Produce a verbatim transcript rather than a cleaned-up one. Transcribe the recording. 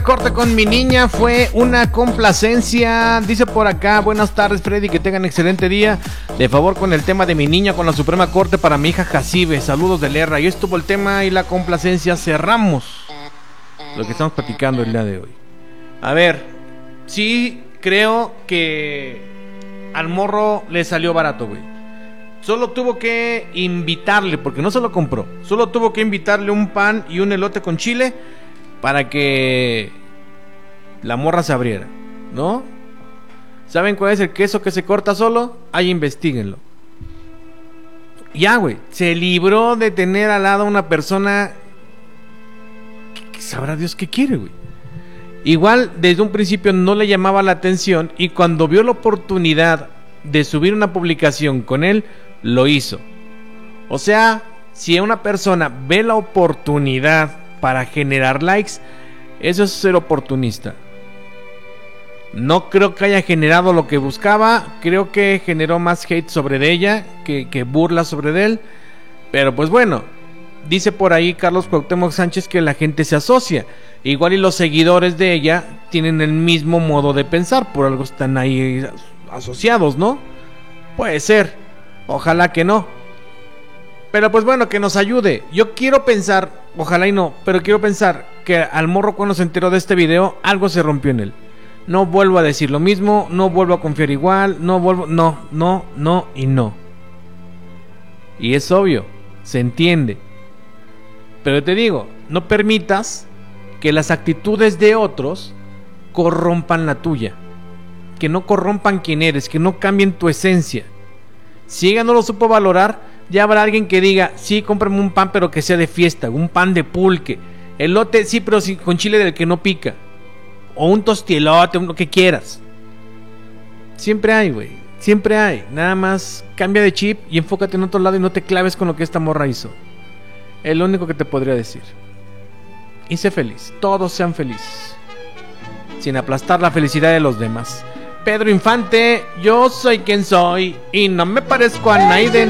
Corte con mi niña fue una complacencia. Dice por acá: buenas tardes, Freddy, que tengan excelente día. De favor con el tema de mi niña con la Suprema Corte para mi hija Jacibe. Saludos de Lerra. Y estuvo el tema y la complacencia. Cerramos lo que estamos platicando el día de hoy. A ver, sí creo que al morro le salió barato, güey. Solo tuvo que invitarle, porque no se lo compró. Solo tuvo que invitarle un pan y un elote con chile para que la morra se abriera, ¿no? ¿Saben cuál es el queso que se corta solo? Ahí investíguenlo. Ya, güey, se libró de tener al lado a una persona que, que sabrá Dios qué quiere, güey. Igual desde un principio no le llamaba la atención y cuando vio la oportunidad de subir una publicación con él, lo hizo. O sea, si una persona ve la oportunidad para generar likes, eso es ser oportunista. No creo que haya generado lo que buscaba. Creo que generó más hate sobre de ella que, que burla sobre de él. Pero pues bueno, dice por ahí Carlos Cuauhtémoc Sánchez que la gente se asocia. Igual y los seguidores de ella tienen el mismo modo de pensar, por algo están ahí asociados, ¿no? Puede ser, ojalá que no. Pero pues bueno, que nos ayude. Yo quiero pensar, ojalá y no, pero quiero pensar que al morro cuando se enteró de este video, algo se rompió en él. No vuelvo a decir lo mismo, no vuelvo a confiar igual, no vuelvo, no, no, no y no. Y es obvio, se entiende. Pero te digo, no permitas que las actitudes de otros corrompan la tuya. Que no corrompan quién eres, que no cambien tu esencia. Si ella no lo supo valorar, ya habrá alguien que diga: sí, cómprame un pan pero que sea de fiesta, un pan de pulque, elote, sí, pero sí, con chile del que no pica, o un tostielote, lo que quieras. Siempre hay, güey, siempre hay. Nada más cambia de chip y enfócate en otro lado y no te claves con lo que esta morra hizo. Es lo único que te podría decir. Y sé feliz, todos sean felices, sin aplastar la felicidad de los demás. Pedro Infante, yo soy quien soy y no me parezco a Naiden.